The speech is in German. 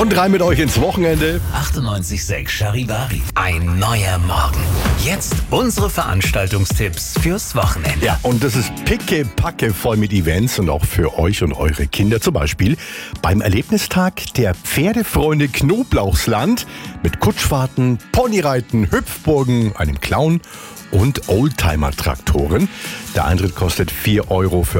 und rein mit euch ins Wochenende. 98.6 Charivari. Ein neuer Morgen. Jetzt unsere Veranstaltungstipps fürs Wochenende. Ja, und das ist pickepacke voll mit Events und auch für euch und eure Kinder. Zum Beispiel beim Erlebnistag der Pferdefreunde Knoblauchsland mit Kutschfahrten, Ponyreiten, Hüpfburgen, einem Clown und Oldtimer-Traktoren. Der Eintritt kostet 4 € für